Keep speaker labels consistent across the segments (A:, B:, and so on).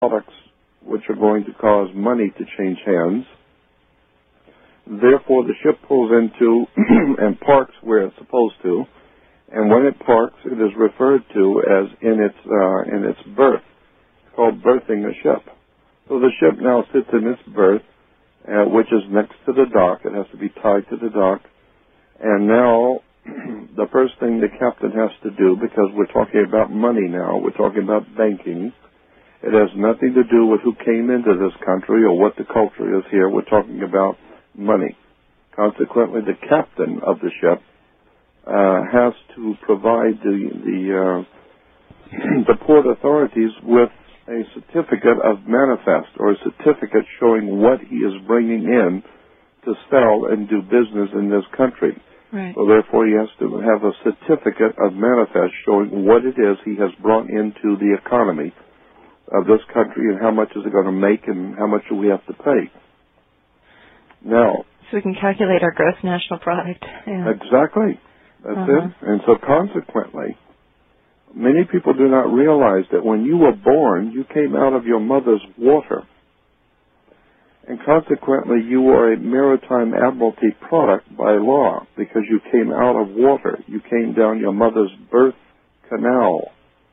A: products which are going to cause money to change hands. Therefore, the ship pulls into and parks where it's supposed to, and when it parks, it is referred to as in its berth. It's called berthing a ship. So the ship now sits in its berth, which is next to the dock. It has to be tied to the dock. And now the first thing the captain has to do, because we're talking about money now, we're talking about banking. It has nothing to do with who came into this country or what the culture is here. We're talking about money. Consequently, the captain of the ship has to provide the port authorities with a certificate of manifest, or a certificate showing what he is bringing in to sell and do business in this country.
B: Right.
A: So therefore he has to have a certificate of manifest showing what it is he has brought into the economy of this country and how much is it going to make and how much do we have to pay. Now,
B: so we can calculate our gross national product. Yeah.
A: Exactly. That's it. And so consequently, many people do not realize that when you were born, you came out of your mother's water. And consequently, you are a maritime admiralty product by law because you came out of water. You came down your mother's birth canal.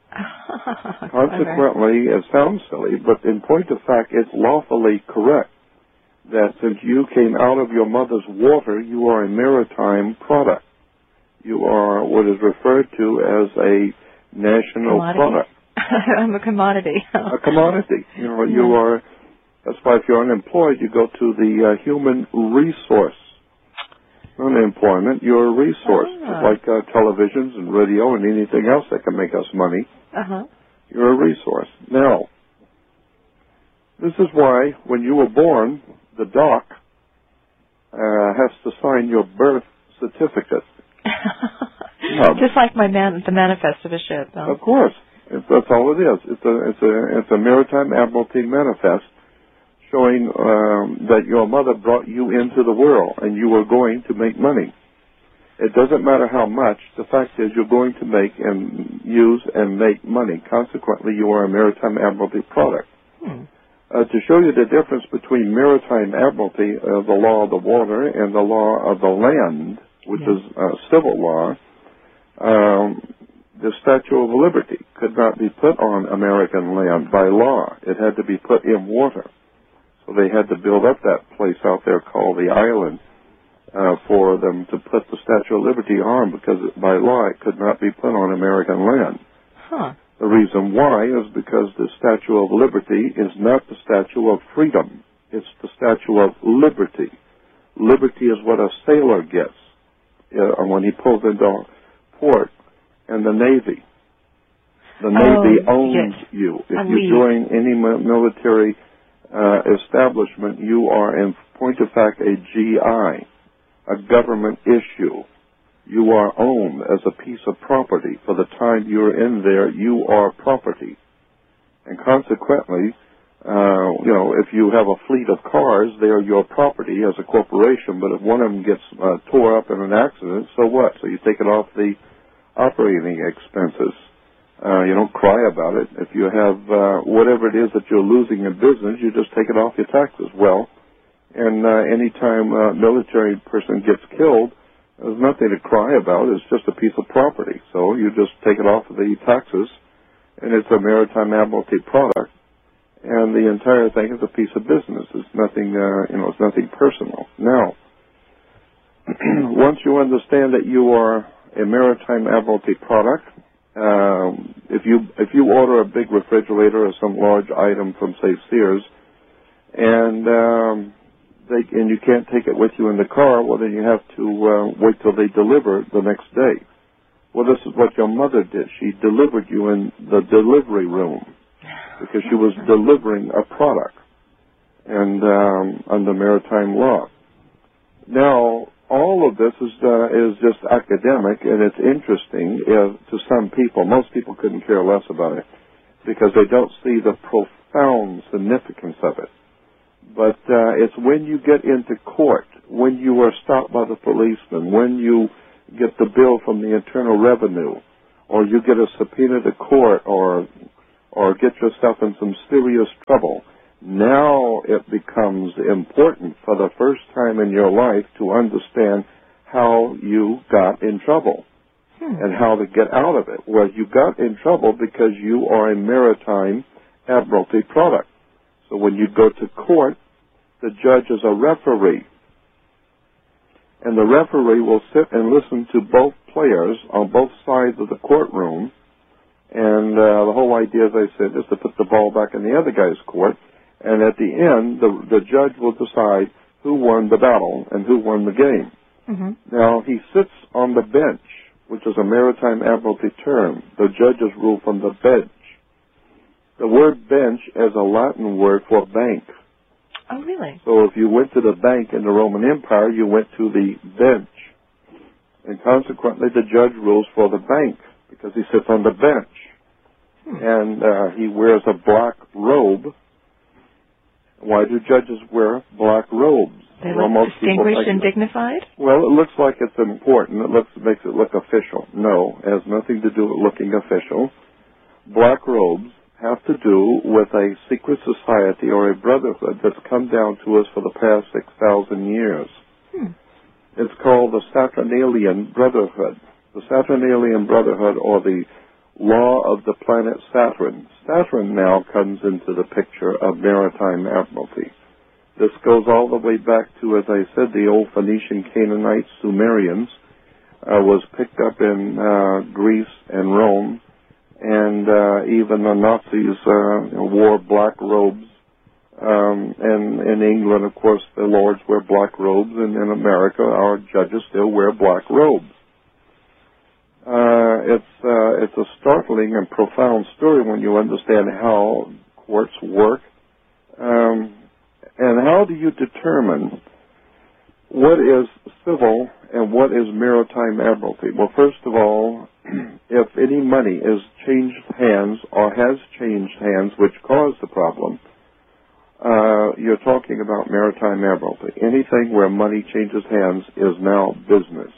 A: Consequently, it sounds silly, but in point of fact, it's lawfully correct that since you came out of your mother's water, you are a maritime product. You are what is referred to as a national product.
B: I'm a commodity.
A: A commodity. You know, you are. That's why if you're unemployed, you go to the human resource. Unemployment, you're a resource. Just like televisions and radio and anything else that can make us money. You're a resource. Now, this is why when you were born, the dock has to sign your birth certificate.
B: Just like the manifest of a ship.
A: Of course. That's all it is. It's a maritime admiralty manifest showing that your mother brought you into the world and you were going to make money. It doesn't matter how much. The fact is you're going to make and use and make money. Consequently, you are a maritime admiralty product. To show you the difference between maritime admiralty, the law of the water, and the law of the land, which is civil law, the Statue of Liberty could not be put on American land by law. It had to be put in water. So they had to build up that place out there called the island for them to put the Statue of Liberty on, because by law it could not be put on American land. The reason why is because the Statue of Liberty is not the Statue of Freedom. It's the Statue of Liberty. Liberty is what a sailor gets when he pulls into port, and the Navy. The Navy owns you. If you join any military establishment, you are, in point of fact, a GI, a government issue. You are owned as a piece of property. For the time you're in there, you are property. And consequently, if you have a fleet of cars, they are your property as a corporation, but if one of them gets tore up in an accident, so what? So you take it off the operating expenses. You don't cry about it. If you have whatever it is that you're losing in business, you just take it off your taxes. Well, and any time a military person gets killed, there's nothing to cry about. It's just a piece of property. So you just take it off of the taxes, and it's a maritime admiralty product. And the entire thing is a piece of business. It's nothing, it's nothing personal. Now, once you understand that you are a maritime admiralty product, if you order a big refrigerator or some large item from, say, Sears, and you can't take it with you in the car, well, then you have to wait till they deliver the next day. Well, this is what your mother did. She delivered you in the delivery room because she was delivering a product, and under maritime law. Now, all of this is just academic, and it's interesting to some people. Most people couldn't care less about it because they don't see the profound significance of it. But it's when you get into court, when you are stopped by the policeman, when you get the bill from the Internal Revenue, or you get a subpoena to court, or or get yourself in some serious trouble, now it becomes important for the first time in your life to understand how you got in trouble and how to get out of it. Well, you got in trouble because you are a maritime admiralty product. So when you go to court, the judge is a referee. And the referee will sit and listen to both players on both sides of the courtroom. And the whole idea, as I said, is to put the ball back in the other guy's court. And at the end, the judge will decide who won the battle and who won the game. Mm-hmm. Now, he sits on the bench, which is a maritime admiralty term. The judges rule from the bench. The word bench is a Latin word for bank.
B: Oh, really?
A: So if you went to the bank in the Roman Empire, you went to the bench. And consequently, the judge rules for the bank because he sits on the bench. And he wears a black robe. Why do judges wear black robes?
B: They look distinguished and dignified?
A: Well, it looks like it's important. It makes it look official. No, it has nothing to do with looking official. Black robes have to do with a secret society or a brotherhood that's come down to us for the past 6,000 years. It's called the Saturnalian Brotherhood. The Saturnalian Brotherhood, or the law of the planet Saturn. Saturn now comes into the picture of maritime admiralty. This goes all the way back to, as I said, the old Phoenician, Canaanites, Sumerians, was picked up in Greece and Rome, and even the Nazis wore black robes. And in England, of course, the lords wear black robes, and in America, our judges still wear black robes. It's a startling and profound story when you understand how courts work. And how do you determine what is civil and what is maritime admiralty? Well, first of all, if any money is changed hands or has changed hands, which caused the problem, you're talking about maritime admiralty. Anything where money changes hands is now business.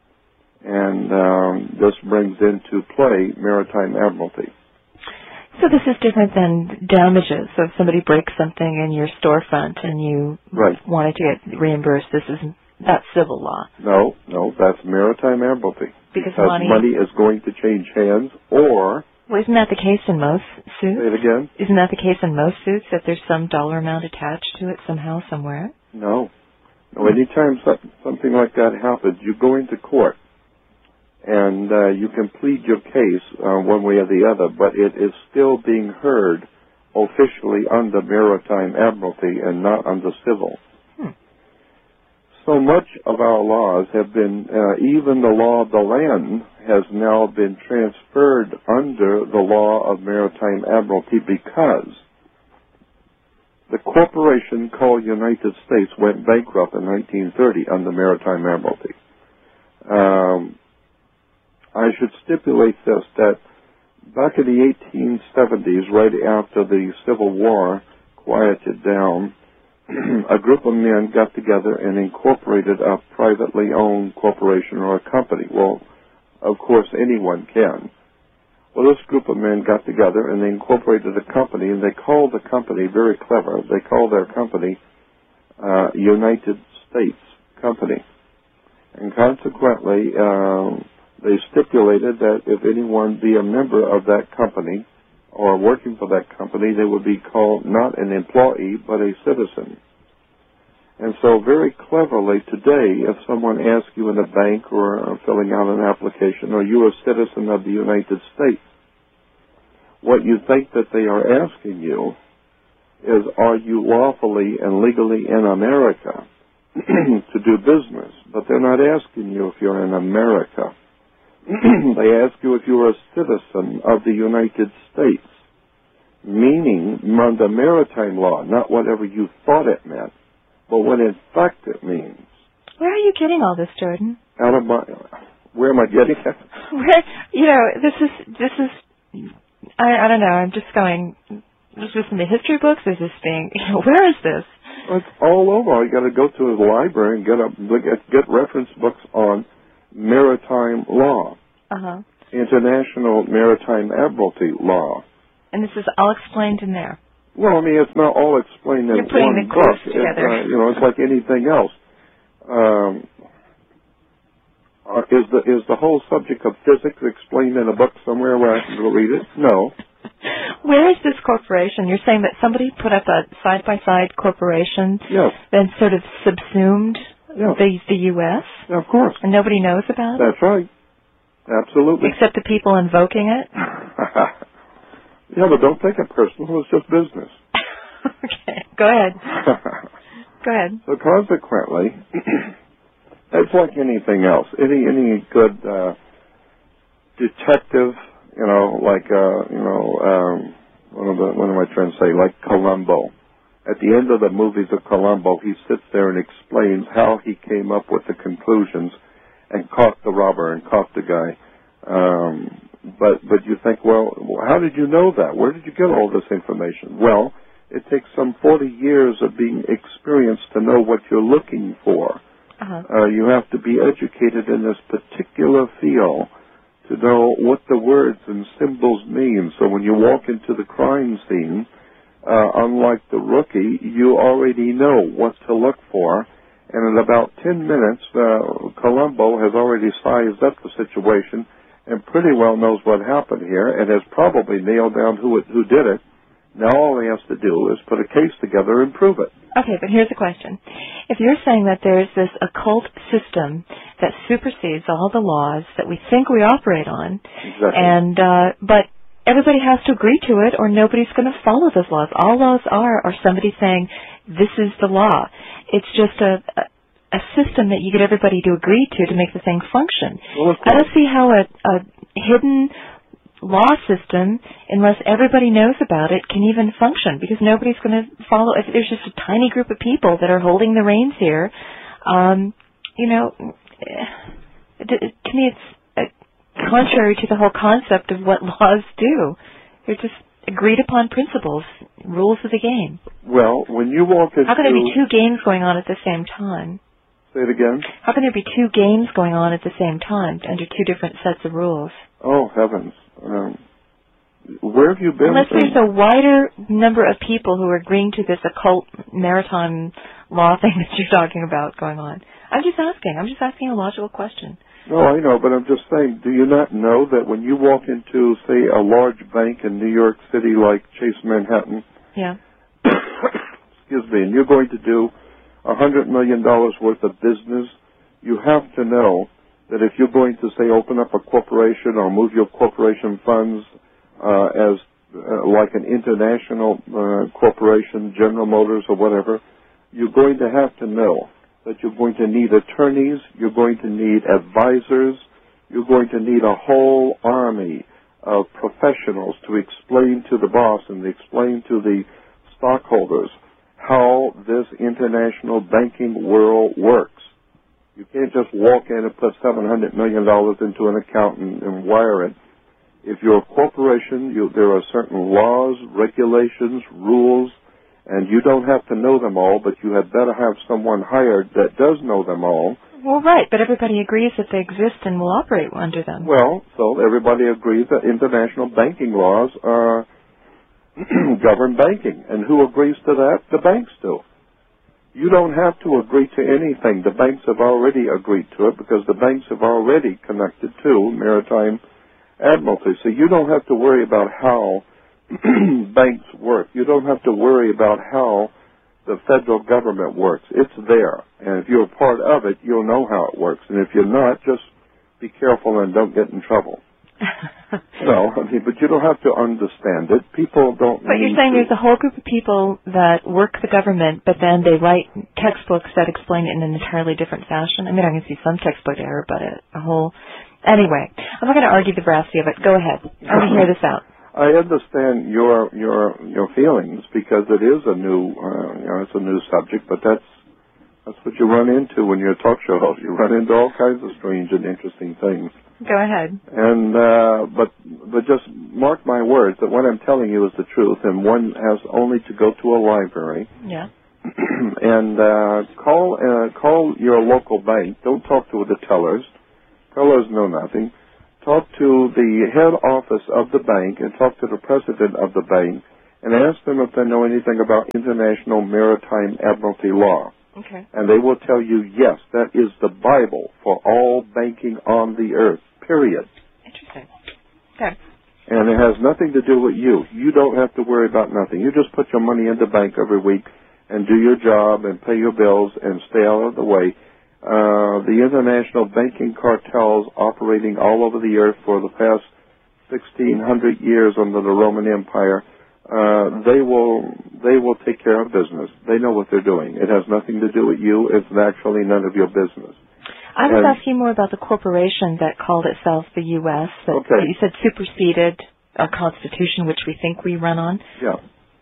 A: And this brings into play maritime admiralty.
B: So this is different than damages. So if somebody breaks something in your storefront and you wanted to get reimbursed, that's civil law.
A: No, that's maritime admiralty.
B: Because
A: money is going to change hands, or...
B: Well, isn't that the case in most suits?
A: Say it again?
B: Isn't that the case in most suits, that there's some dollar amount attached to it somehow, somewhere?
A: No. Anytime something like that happens, you go into court. And you can plead your case one way or the other, but it is still being heard officially under maritime admiralty and not under civil. So much of our laws have been, even the law of the land has now been transferred under the law of maritime admiralty because the corporation called United States went bankrupt in 1930 under maritime admiralty. I should stipulate this, that back in the 1870s, right after the Civil War quieted down, a group of men got together and incorporated a privately owned corporation or a company. Well, of course, anyone can. Well, this group of men got together and they incorporated a company, and they called the company, very clever, they called their company United States Company. And consequently, they stipulated that if anyone be a member of that company or working for that company, they would be called not an employee but a citizen. And so very cleverly today, if someone asks you in a bank or filling out an application, are you a citizen of the United States? What you think that they are asking you is, are you lawfully and legally in America to do business? But they're not asking you if you're in America. They ask you if you're a citizen of the United States, meaning under maritime law, not whatever you thought it meant, but what in fact it means.
B: Where are you getting all this, Jordan?
A: Where am I getting it?
B: This is, I don't know, I'm just going, is this in the history books? Is this being, where is this?
A: Well, it's all over. You got to go to the library and get reference books on maritime law, international maritime admiralty law,
B: And this is all explained in there.
A: Well, I mean, it's not all explained in
B: You're putting
A: one
B: the clues
A: book.
B: together.
A: It's like anything else. Is the whole subject of physics explained in a book somewhere where I can go read it? No.
B: Where is this corporation? You're saying that somebody put up a side-by-side corporation,
A: yes,
B: then sort of subsumed
A: yes,
B: the U.S.?
A: Yeah, of course.
B: And nobody knows about it?
A: That's right. Absolutely.
B: Except the people invoking it?
A: Yeah, but don't take it personal. It's just business.
B: Okay. Go ahead. Go ahead.
A: So consequently, it's like anything else. Any good detective, what am I trying to say? Like Columbo. At the end of the movies of Columbo, he sits there and explains how he came up with the conclusions and caught the robber and caught the guy. But you think, well, how did you know that? Where did you get all this information? Well, it takes some 40 years of being experienced to know what you're looking for.
B: Uh-huh.
A: You have to be educated in this particular field to know what the words and symbols mean. So when you walk into the crime scene, unlike the rookie, you already know what to look for. And in about 10 minutes, Columbo has already sized up the situation and pretty well knows what happened here and has probably nailed down who did it. Now all he has to do is put a case together and prove it.
B: Okay, but here's the question. If you're saying that there's this occult system that supersedes all the laws that we think we operate on,
A: exactly.
B: And but everybody has to agree to it or nobody's going to follow those laws. All laws are somebody saying, this is the law. It's just a system that you get everybody to agree to make the thing function.
A: Well,
B: I don't see how a hidden law system, unless everybody knows about it, can even function, because nobody's going to follow. If there's just a tiny group of people that are holding the reins here, to me it's contrary to the whole concept of what laws do. They're just agreed upon principles, rules of the game.
A: Well, when you walk into...
B: How can there be two games going on at the same time?
A: Say it again?
B: How can there be two games going on at the same time under two different sets of rules?
A: Oh, heavens. Where have you been?
B: Unless there's a wider number of people who are agreeing to this occult maritime law thing that you're talking about going on. I'm just asking a logical question.
A: No, I know, but I'm just saying, do you not know that when you walk into, say, a large bank in New York City like Chase Manhattan,
B: yeah,
A: excuse me, and you're going to do $100 million worth of business, you have to know that if you're going to, say, open up a corporation or move your corporation funds as like an international corporation, General Motors or whatever, you're going to have to know that you're going to need attorneys, you're going to need advisors, you're going to need a whole army of professionals to explain to the boss and explain to the stockholders how this international banking world works. You can't just walk in and put $700 million into an account and wire it. If you're a corporation, there are certain laws, regulations, rules, and you don't have to know them all, but you had better have someone hired that does know them all.
B: Well, right, but everybody agrees that they exist and will operate under them.
A: Well, so everybody agrees that international banking laws govern banking. And who agrees to that? The banks do. You don't have to agree to anything. The banks have already agreed to it because the banks have already connected to maritime admiralty. So you don't have to worry about how banks work. You don't have to worry about how the federal government works. It's there. And if you're a part of it, you'll know how it works. And if you're not, just be careful and don't get in trouble. No, but you don't have to understand it. People don't.
B: But you're saying there's a whole group of people that work the government, but then they write textbooks that explain it in an entirely different fashion. I mean, I can see some textbook error, but a whole... Anyway, I'm not going to argue the veracity of it. Go ahead. I want to hear this out.
A: I understand your feelings because it is a new it's a new subject, but that's what you run into when you're a talk show host. You run into all kinds of strange and interesting things.
B: Go ahead.
A: And but just mark my words that what I'm telling you is the truth, and one has only to go to a library.
B: Yeah.
A: And call your local bank. Don't talk to the tellers. Tellers know nothing. talk to the head office of the bank and talk to the president of the bank and ask them if they know anything about international maritime admiralty law.
B: Okay.
A: And they will tell you, yes, that is the Bible for all banking on the earth, period.
B: Interesting. Okay.
A: And it has nothing to do with you. You don't have to worry about nothing. You just put your money in the bank every week and do your job and pay your bills and stay out of the way. The international banking cartels operating all over the earth for the past 1,600 years under the Roman Empire, they will take care of business. They know what they're doing. It has nothing to do with you. It's actually none of your business.
B: I was asking more about the corporation that called itself the U.S. that you said superseded our Constitution, which we think we run on.
A: Yeah.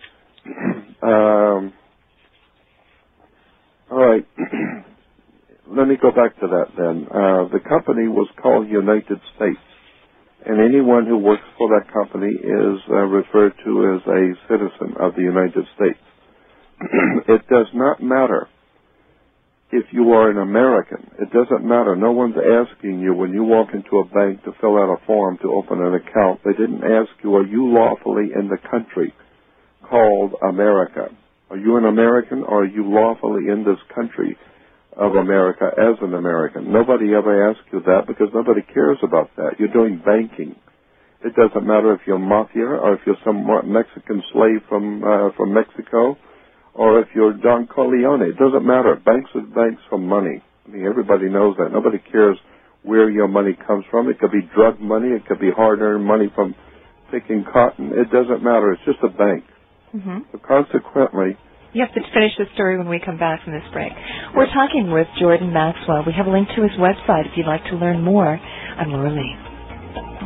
A: All right. Let me go back to that then. The company was called United States, and anyone who works for that company is referred to as a citizen of the United States. It does not matter if you are an American. It doesn't matter. No one's asking you when you walk into a bank to fill out a form to open an account. They didn't ask you, are you lawfully in the country called America? Are you an American, or are you lawfully in this country of America as an American? Nobody ever asks you that because nobody cares about that. You're doing banking. It doesn't matter if you're mafia or if you're some Mexican slave from Mexico or if you're Don Corleone. It doesn't matter. Banks are banks for money. I mean, everybody knows that. Nobody cares where your money comes from. It could be drug money. It could be hard-earned money from picking cotton. It doesn't matter. It's just a bank.
B: Mm-hmm.
A: So consequently,
B: you have to finish the story when we come back from this break. We're talking with Jordan Maxwell. We have a link to his website if you'd like to learn more. I'm Laura Lee.